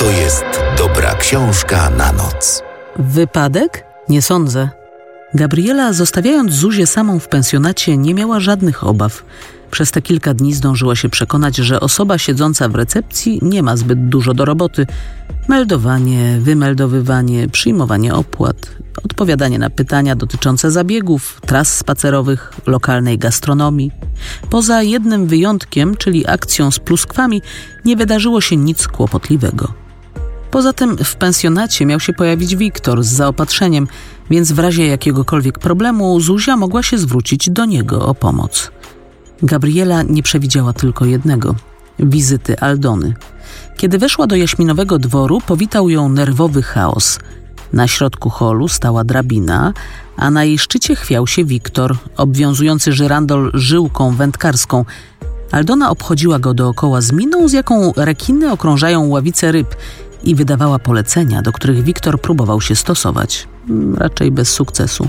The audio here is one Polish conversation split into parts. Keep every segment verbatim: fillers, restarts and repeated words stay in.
to jest dobra książka na noc. Wypadek? Nie sądzę. Gabriela, zostawiając Zuzię samą w pensjonacie, nie miała żadnych obaw. Przez te kilka dni zdążyła się przekonać, że osoba siedząca w recepcji nie ma zbyt dużo do roboty. Meldowanie, wymeldowywanie, przyjmowanie opłat, odpowiadanie na pytania dotyczące zabiegów, tras spacerowych, lokalnej gastronomii. Poza jednym wyjątkiem, czyli akcją z pluskwami, nie wydarzyło się nic kłopotliwego. Poza tym w pensjonacie miał się pojawić Wiktor z zaopatrzeniem, więc w razie jakiegokolwiek problemu Zuzia mogła się zwrócić do niego o pomoc. Gabriela nie przewidziała tylko jednego – wizyty Aldony. Kiedy weszła do jaśminowego dworu, powitał ją nerwowy chaos. Na środku holu stała drabina, a na jej szczycie chwiał się Wiktor, obwiązujący żyrandol żyłką wędkarską. Aldona obchodziła go dookoła z miną, z jaką rekiny okrążają ławice ryb, i wydawała polecenia, do których Wiktor próbował się stosować. Raczej bez sukcesu.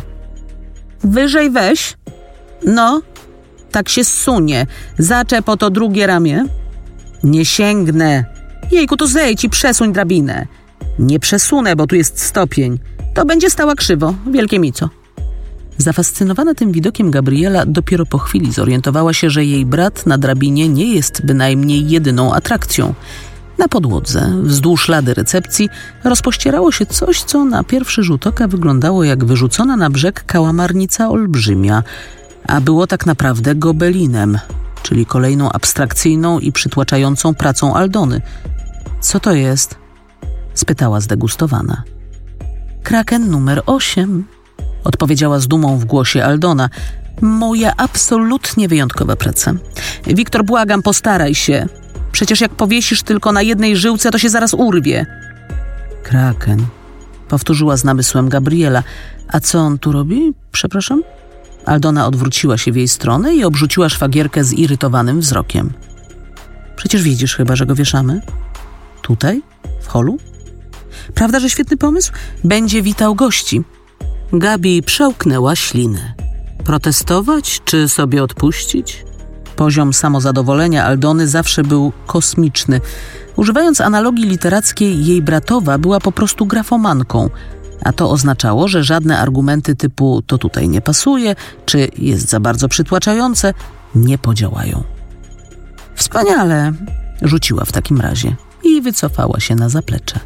Wyżej weź. No, tak się zsunie. Zaczep o to drugie ramię. Nie sięgnę. Jejku, to zejdź i przesuń drabinę. Nie przesunę, bo tu jest stopień. To będzie stała krzywo. Wielkie mi co. Zafascynowana tym widokiem Gabriela dopiero po chwili zorientowała się, że jej brat na drabinie nie jest bynajmniej jedyną atrakcją. Na podłodze, wzdłuż lady recepcji, rozpościerało się coś, co na pierwszy rzut oka wyglądało jak wyrzucona na brzeg kałamarnica olbrzymia, a było tak naprawdę gobelinem, czyli kolejną abstrakcyjną i przytłaczającą pracą Aldony. Co to jest? Spytała zdegustowana. Kraken numer osiem, odpowiedziała z dumą w głosie Aldona. Moja absolutnie wyjątkowa praca. Wiktor, błagam, postaraj się. Przecież jak powiesisz tylko na jednej żyłce, to się zaraz urwie. Kraken, powtórzyła z namysłem Gabriela. A co on tu robi? Przepraszam? Aldona odwróciła się w jej stronę i obrzuciła szwagierkę zirytowanym wzrokiem. Przecież widzisz chyba, że go wieszamy? Tutaj? W holu? Prawda, że świetny pomysł? Będzie witał gości. Gabi przełknęła ślinę. Protestować czy sobie odpuścić? Poziom samozadowolenia Aldony zawsze był kosmiczny. Używając analogii literackiej, jej bratowa była po prostu grafomanką, a to oznaczało, że żadne argumenty typu to tutaj nie pasuje, czy jest za bardzo przytłaczające, nie podziałają. Wspaniale, rzuciła w takim razie i wycofała się na zaplecze.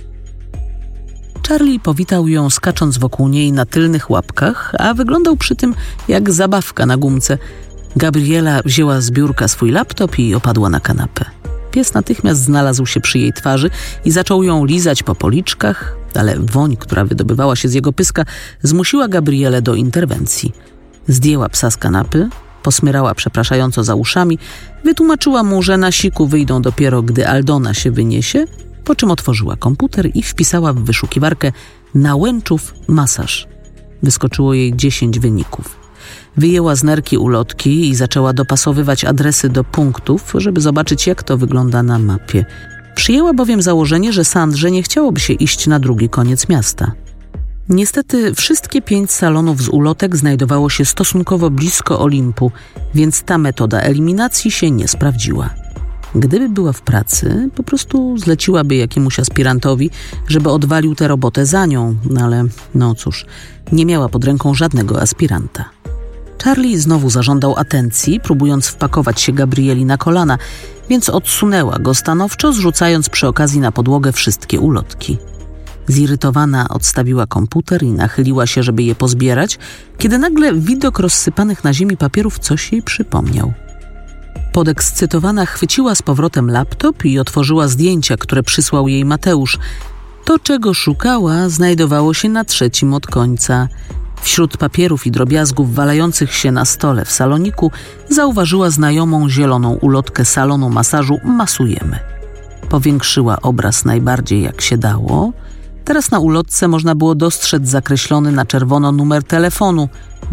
Charlie powitał ją skacząc wokół niej na tylnych łapkach, a wyglądał przy tym jak zabawka na gumce. Gabriela wzięła z biurka swój laptop i opadła na kanapę. Pies natychmiast znalazł się przy jej twarzy i zaczął ją lizać po policzkach, ale woń, która wydobywała się z jego pyska, zmusiła Gabrielę do interwencji. Zdjęła psa z kanapy, posmyrała przepraszająco za uszami, wytłumaczyła mu, że na siku wyjdą dopiero, gdy Aldona się wyniesie, po czym otworzyła komputer i wpisała w wyszukiwarkę Nałęczów masaż. Wyskoczyło jej dziesięć wyników. Wyjęła z nerki ulotki i zaczęła dopasowywać adresy do punktów, żeby zobaczyć, jak to wygląda na mapie. Przyjęła bowiem założenie, że Sandrze nie chciałoby się iść na drugi koniec miasta. Niestety wszystkie pięć salonów z ulotek znajdowało się stosunkowo blisko Olimpu, więc ta metoda eliminacji się nie sprawdziła. Gdyby była w pracy, po prostu zleciłaby jakiemuś aspirantowi, żeby odwalił tę robotę za nią, no ale no cóż, nie miała pod ręką żadnego aspiranta. Charlie znowu zażądał atencji, próbując wpakować się Gabrieli na kolana, więc odsunęła go stanowczo, zrzucając przy okazji na podłogę wszystkie ulotki. Zirytowana odstawiła komputer i nachyliła się, żeby je pozbierać, kiedy nagle widok rozsypanych na ziemi papierów coś jej przypomniał. Podekscytowana chwyciła z powrotem laptop i otworzyła zdjęcia, które przysłał jej Mateusz. To, czego szukała, znajdowało się na trzecim od końca. Wśród papierów i drobiazgów walających się na stole w saloniku zauważyła znajomą zieloną ulotkę salonu masażu Masujemy. Powiększyła obraz najbardziej jak się dało. Teraz na ulotce można było dostrzec zakreślony na czerwono numer telefonu.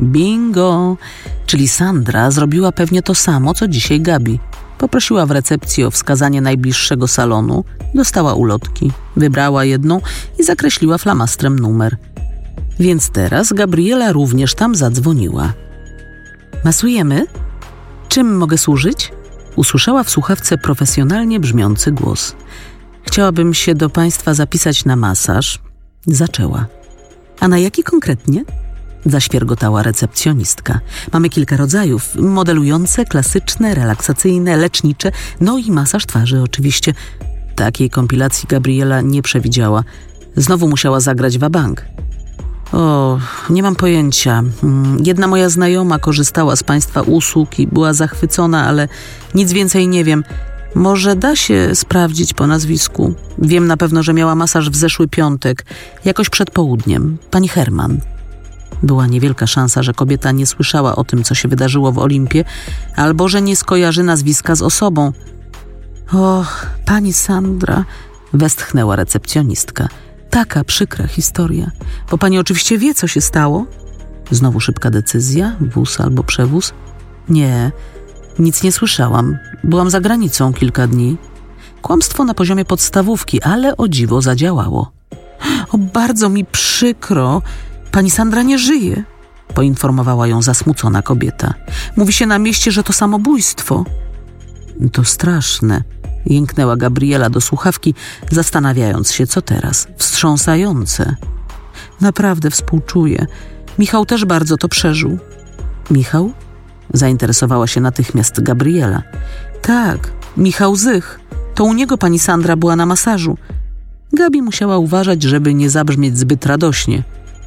Bingo! Czyli Sandra zrobiła pewnie to samo, co dzisiaj Gabi. Poprosiła w recepcji o wskazanie najbliższego salonu, dostała ulotki, wybrała jedną i zakreśliła flamastrem numer. Więc teraz Gabriela również tam zadzwoniła. Masujemy? Czym mogę służyć? Usłyszała w słuchawce profesjonalnie brzmiący głos. Chciałabym się do państwa zapisać na masaż. Zaczęła. A na jaki konkretnie? Zaświergotała recepcjonistka. Mamy kilka rodzajów. Modelujące, klasyczne, relaksacyjne, lecznicze, no i masaż twarzy oczywiście. Takiej kompilacji Gabriela nie przewidziała. Znowu musiała zagrać wabank. O, nie mam pojęcia. Jedna moja znajoma korzystała z państwa usług i była zachwycona, ale nic więcej nie wiem. Może da się sprawdzić po nazwisku. Wiem na pewno, że miała masaż w zeszły piątek, jakoś przed południem. Pani Herman. Była niewielka szansa, że kobieta nie słyszała o tym, co się wydarzyło w Olimpie, albo że nie skojarzy nazwiska z osobą. Och, pani Sandra, westchnęła recepcjonistka. Taka przykra historia. Bo pani oczywiście wie, co się stało? Znowu szybka decyzja, wóz albo przewóz? Nie, nic nie słyszałam. Byłam za granicą kilka dni. Kłamstwo na poziomie podstawówki, ale o dziwo zadziałało. O, bardzo mi przykro. Pani Sandra nie żyje, poinformowała ją zasmucona kobieta. Mówi się na mieście, że to samobójstwo. To straszne, jęknęła Gabriela do słuchawki, zastanawiając się, co teraz. Wstrząsające. Naprawdę współczuję. Michał też bardzo to przeżył. Michał? Zainteresowała się natychmiast Gabriela. Tak, Michał Zych. To u niego pani Sandra była na masażu. Gabi musiała uważać, żeby nie zabrzmieć zbyt radośnie.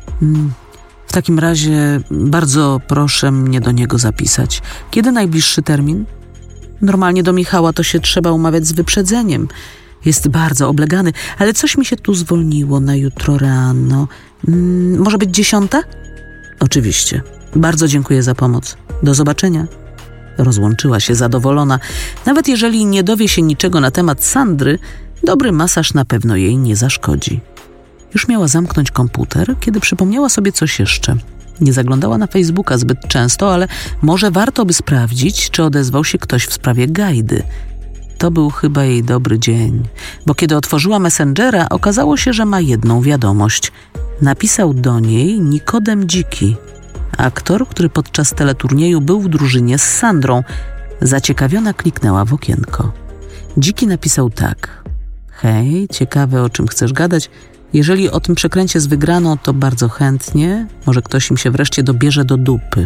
W takim razie bardzo proszę mnie do niego zapisać. Kiedy najbliższy termin? Normalnie do Michała to się trzeba umawiać z wyprzedzeniem. Jest bardzo oblegany, ale coś mi się tu zwolniło na jutro rano. Hmm, może być dziesiąta? Oczywiście. Bardzo dziękuję za pomoc. Do zobaczenia. Rozłączyła się zadowolona. Nawet jeżeli nie dowie się niczego na temat Sandry, dobry masaż na pewno jej nie zaszkodzi. Już miała zamknąć komputer, kiedy przypomniała sobie coś jeszcze. Nie zaglądała na Facebooka zbyt często, ale może warto by sprawdzić, czy odezwał się ktoś w sprawie Gajdy. To był chyba jej dobry dzień, bo kiedy otworzyła Messengera, okazało się, że ma jedną wiadomość. Napisał do niej Nikodem Dziki, aktor, który podczas teleturnieju był w drużynie z Sandrą. Zaciekawiona kliknęła w okienko. Dziki napisał tak. Hej, ciekawe, o czym chcesz gadać? Jeżeli o tym przekręcie z wygraną, to bardzo chętnie. Może ktoś im się wreszcie dobierze do dupy.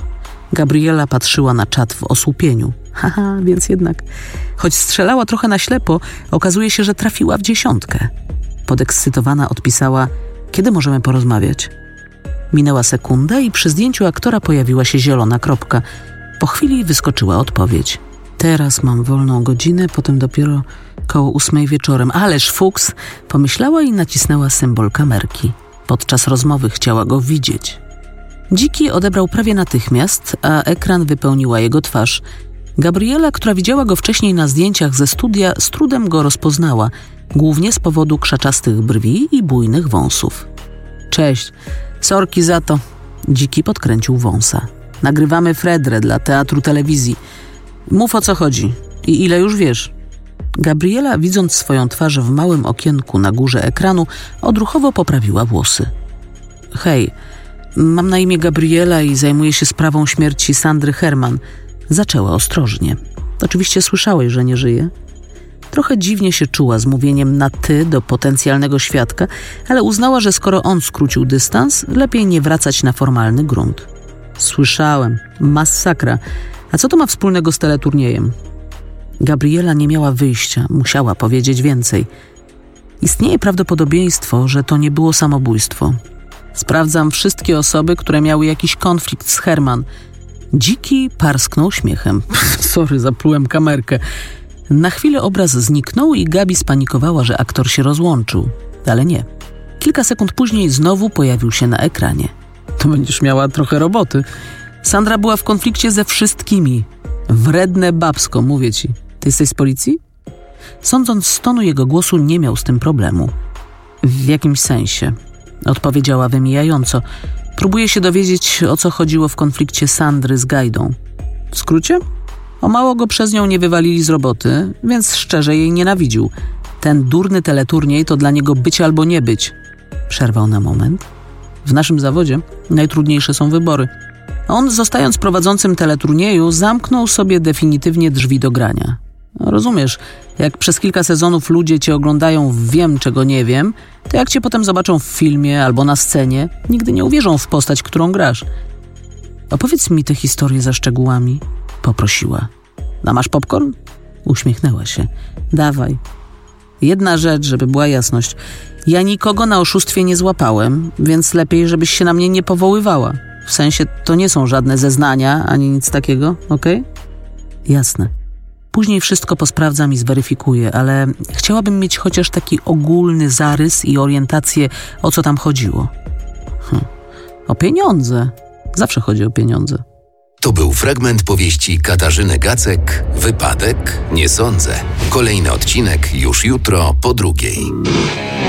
Gabriela patrzyła na czat w osłupieniu. Haha, więc jednak. Choć strzelała trochę na ślepo, okazuje się, że trafiła w dziesiątkę. Podekscytowana odpisała, kiedy możemy porozmawiać? Minęła sekunda i przy zdjęciu aktora pojawiła się zielona kropka. Po chwili wyskoczyła odpowiedź. Teraz mam wolną godzinę, potem dopiero koło ósmej wieczorem. Ależ fuks, pomyślała i nacisnęła symbol kamerki. Podczas rozmowy chciała go widzieć. Dziki odebrał prawie natychmiast, a ekran wypełniła jego twarz. Gabriela, która widziała go wcześniej na zdjęciach ze studia, z trudem go rozpoznała, głównie z powodu krzaczastych brwi i bujnych wąsów. Cześć, sorki za to. Dziki podkręcił wąsa. Nagrywamy Fredrę dla teatru telewizji. Mów, o co chodzi i ile już wiesz. Gabriela, widząc swoją twarz w małym okienku na górze ekranu, odruchowo poprawiła włosy. Hej, mam na imię Gabriela i zajmuję się sprawą śmierci Sandry Herman. Zaczęła ostrożnie. Oczywiście słyszałeś, że nie żyje? Trochę dziwnie się czuła z mówieniem na ty do potencjalnego świadka, ale uznała, że skoro on skrócił dystans, lepiej nie wracać na formalny grunt. Słyszałem. Masakra. A co to ma wspólnego z teleturniejem? Gabriela nie miała wyjścia, musiała powiedzieć więcej. Istnieje prawdopodobieństwo, że to nie było samobójstwo. Sprawdzam wszystkie osoby, które miały jakiś konflikt z Herman. Dziki parsknął śmiechem. Sorry, zaplułem kamerkę. Na chwilę obraz zniknął i Gabi spanikowała, że aktor się rozłączył. Ale nie. Kilka sekund później znowu pojawił się na ekranie. To będziesz miała trochę roboty. Sandra była w konflikcie ze wszystkimi. Wredne babsko, mówię ci. Ty jesteś z policji? Sądząc z tonu jego głosu, nie miał z tym problemu. W jakimś sensie. Odpowiedziała wymijająco. Próbuję się dowiedzieć, o co chodziło w konflikcie Sandry z Gajdą. W skrócie? O mało go przez nią nie wywalili z roboty, więc szczerze jej nienawidził. Ten durny teleturniej to dla niego być albo nie być. Przerwał na moment. W naszym zawodzie najtrudniejsze są wybory. On, zostając prowadzącym teleturnieju, zamknął sobie definitywnie drzwi do grania. No, rozumiesz, jak przez kilka sezonów ludzie cię oglądają w Wiem, czego nie wiem, to jak cię potem zobaczą w filmie albo na scenie, nigdy nie uwierzą w postać, którą grasz. Opowiedz mi tę historię za szczegółami, poprosiła. A masz popcorn? Uśmiechnęła się. Dawaj. Jedna rzecz, żeby była jasność. Ja nikogo na oszustwie nie złapałem, więc lepiej, żebyś się na mnie nie powoływała. W sensie, to nie są żadne zeznania, ani nic takiego, okej? Jasne. Później wszystko posprawdzam i zweryfikuję, ale chciałabym mieć chociaż taki ogólny zarys i orientację, o co tam chodziło. Hm. O pieniądze. Zawsze chodzi o pieniądze. To był fragment powieści Katarzyny Gacek Wypadek? Nie sądzę. Kolejny odcinek już jutro po drugiej.